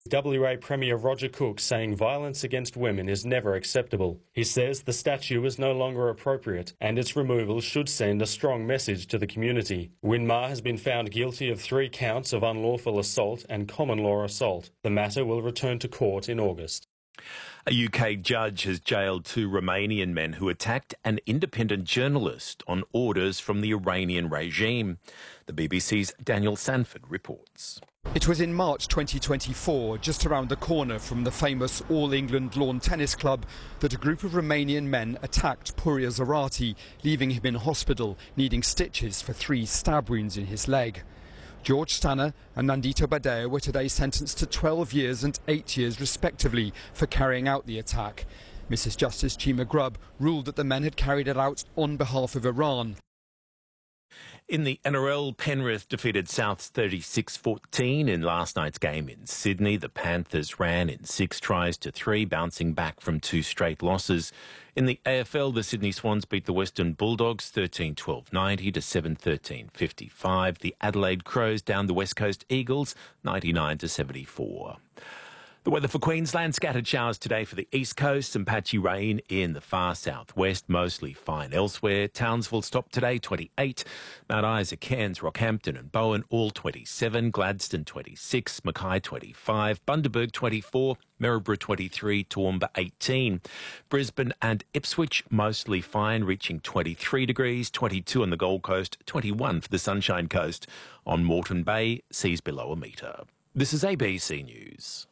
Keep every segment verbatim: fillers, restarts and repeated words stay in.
W A Premier Roger Cook saying violence against women is never acceptable. He says the statue is no longer appropriate and its removal should send a strong message to the community. Winmar has been found guilty of three counts of unlawful assault and common law assault. The matter will return to court in August. A U K judge has jailed two Romanian men who attacked an independent journalist on orders from the Iranian regime. The B B C's Daniel Sanford reports. It was in March twenty twenty-four, just around the corner from the famous All England Lawn Tennis Club, that a group of Romanian men attacked Puria Zarate, leaving him in hospital, needing stitches for three stab wounds in his leg. George Stanner and Nandito Badea were today sentenced to twelve years and eight years respectively for carrying out the attack. Missus Justice Chima Grubb ruled that the men had carried it out on behalf of Iran. In the N R L, Penrith defeated Souths thirty-six fourteen in last night's game in Sydney. The Panthers ran in six tries to three, bouncing back from two straight losses. In the A F L, the Sydney Swans beat the Western Bulldogs thirteen twelve ninety to seven thirteen fifty-five. The Adelaide Crows down the West Coast Eagles ninety-nine to seventy-four. The weather for Queensland, scattered showers today for the east coast, some patchy rain in the far southwest, mostly fine elsewhere. Townsville stopped today, twenty-eight. Mount Isa, Cairns, Rockhampton and Bowen, all twenty-seven. Gladstone, twenty-six. Mackay, twenty-five. Bundaberg, twenty-four. Maryborough, twenty-three. Toowoomba, eighteen. Brisbane and Ipswich, mostly fine, reaching twenty-three degrees. twenty-two on the Gold Coast, twenty-one for the Sunshine Coast. On Moreton Bay, seas below a metre. This is A B C News.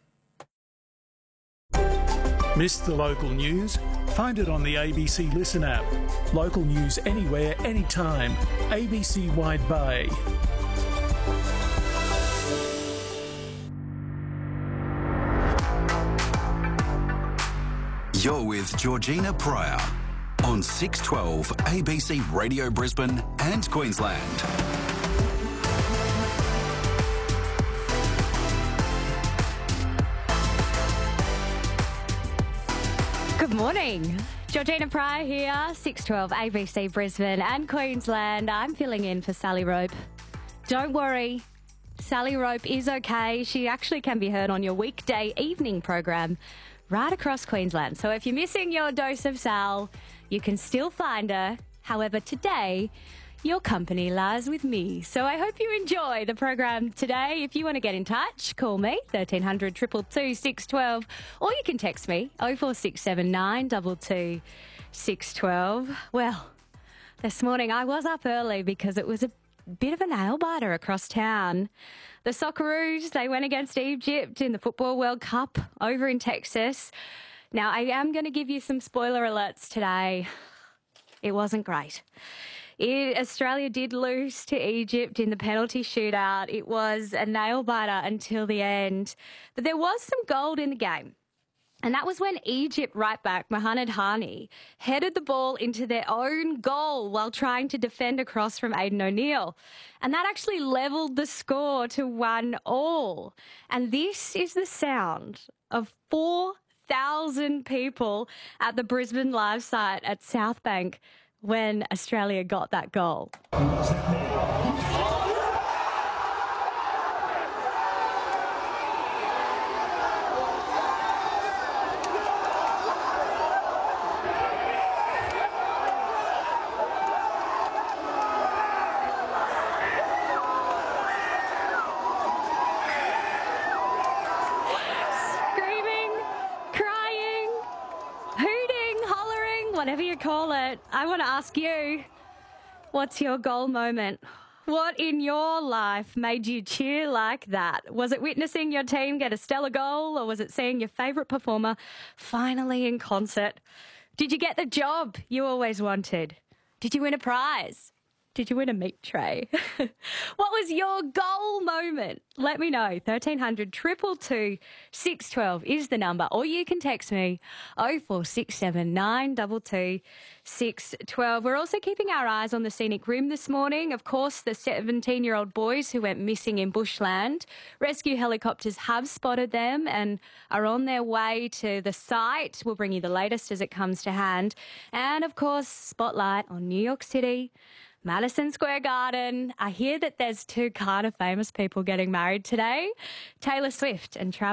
Missed the local news? Find it on the A B C Listen app. Local news anywhere, anytime. A B C Wide Bay. You're with Georgina Pryor on six twelve A B C Radio Brisbane and Queensland. Good morning. Georgina Pryor here, six twelve A B C Brisbane and Queensland. I'm filling in for Sally Rope. Don't worry, Sally Rope is okay. She actually can be heard on your weekday evening program right across Queensland. So if you're missing your dose of Sal, you can still find her. However, today, your company lies with me. So I hope you enjoy the program today. If you want to get in touch, call me, thirteen hundred, two two two, six one two, or you can text me, oh four six seven nine, two two six one two. Well, this morning I was up early because it was a bit of a nail-biter across town. The Socceroos, they went against Egypt in the Football World Cup over in Texas. Now, I am going to give you some spoiler alerts today. It wasn't great. It, Australia did lose to Egypt in the penalty shootout. It was a nail-biter until the end. But there was some gold in the game. And that was when Egypt right back, Mohamed Hani, headed the ball into their own goal while trying to defend across from Aidan O'Neill. And that actually levelled the score to one all. And this is the sound of four thousand people at the Brisbane Live site at Southbank when Australia got that goal. Whatever you call it, I want to ask you, what's your goal moment? What in your life made you cheer like that? Was it witnessing your team get a stellar goal, or was it seeing your favourite performer finally in concert? Did you get the job you always wanted? Did you win a prize? Did you win a meat tray? What was your goal moment? Let me know. thirteen hundred, two two two, six one two is the number. Or you can text me, oh four six seven nine, two two six one two. We're also keeping our eyes on the scenic rim this morning. Of course, the seventeen-year-old boys who went missing in bushland. Rescue helicopters have spotted them and are on their way to the site. We'll bring you the latest as it comes to hand. And, of course, spotlight on New York City. Madison Square Garden. I hear that there's two kind of famous people getting married today, Taylor Swift and Travis